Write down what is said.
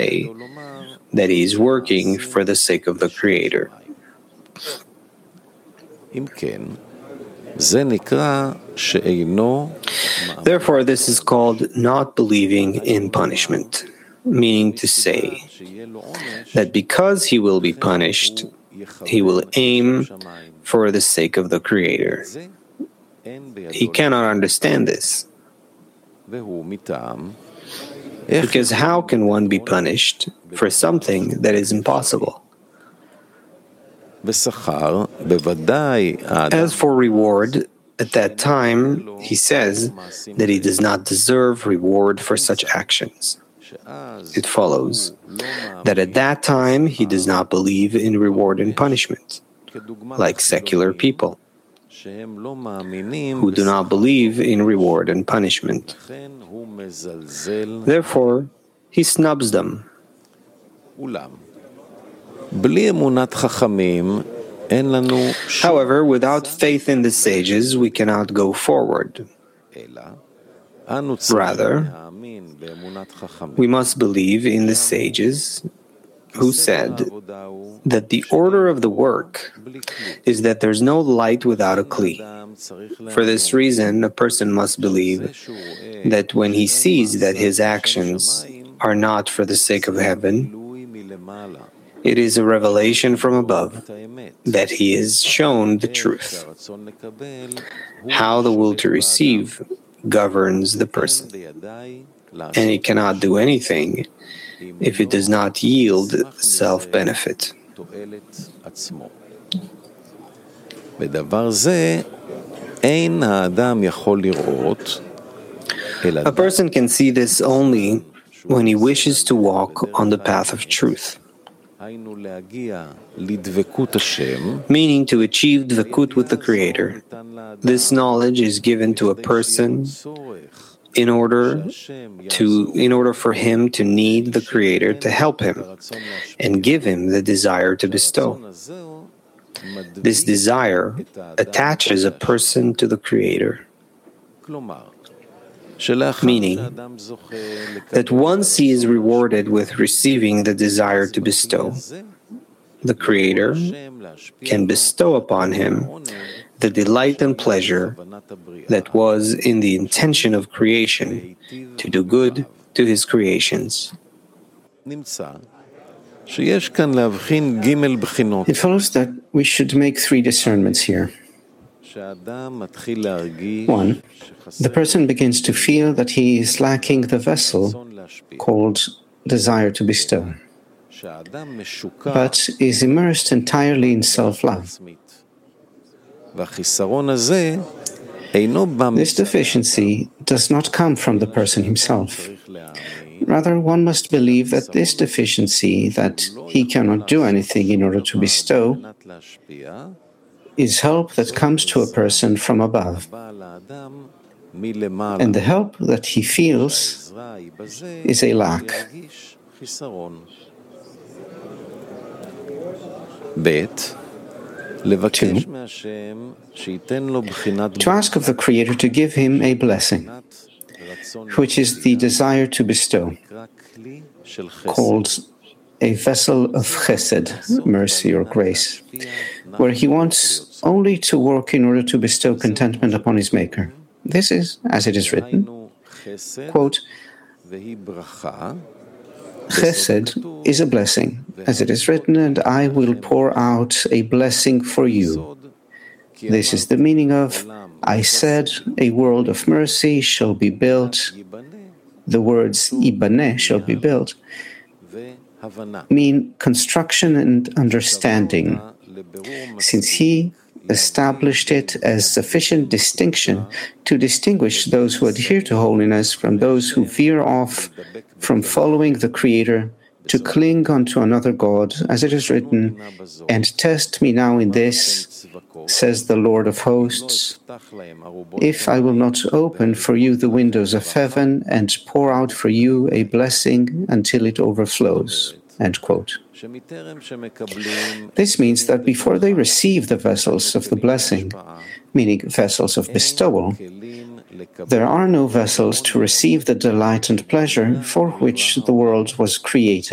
say that he is working for the sake of the Creator. Therefore, this is called not believing in punishment, meaning to say that because he will be punished, he will aim for the sake of the Creator. He cannot understand this. Because how can one be punished for something that is impossible? As for reward, at that time, he says that he does not deserve reward for such actions. It follows that at that time, he does not believe in reward and punishment, like secular people, who do not believe in reward and punishment. Therefore, he snubs them. However, without faith in the sages, we cannot go forward. Rather, we must believe in the sages who said that the order of the work is that there's no light without a kli. For this reason, a person must believe that when he sees that his actions are not for the sake of heaven, it is a revelation from above that he is shown the truth. How the will to receive governs the person, and he cannot do anything if it does not yield self-benefit. A person can see this only when he wishes to walk on the path of truth, meaning to achieve dvekut with the Creator. This knowledge is given to a person in order for him to need the Creator to help him and give him the desire to bestow. This desire attaches a person to the Creator, meaning that once he is rewarded with receiving the desire to bestow, the Creator can bestow upon him the delight and pleasure that was in the intention of creation to do good to his creations. It follows that we should make three discernments here. 1. The person begins to feel that he is lacking the vessel called desire to bestow, but is immersed entirely in self-love. This deficiency does not come from the person himself. Rather, one must believe that this deficiency, that he cannot do anything in order to bestow, is help that comes to a person from above. And the help that he feels is a lack. 2. To ask of the Creator to give him a blessing, which is the desire to bestow, called a vessel of chesed, mercy or grace, where he wants only to work in order to bestow contentment upon his Maker. This is, as it is written, quote, Chesed is a blessing, as it is written, and I will pour out a blessing for you. This is the meaning of, I said, a world of mercy shall be built. The words ibaneh shall be built mean construction and understanding, since he established it as sufficient distinction to distinguish those who adhere to holiness from those who veer off from following the Creator to cling unto another God, as it is written, and test me now in this, says the Lord of hosts, if I will not open for you the windows of heaven and pour out for you a blessing until it overflows. End quote. This means that before they receive the vessels of the blessing, meaning vessels of bestowal, there are no vessels to receive the delight and pleasure for which the world was created.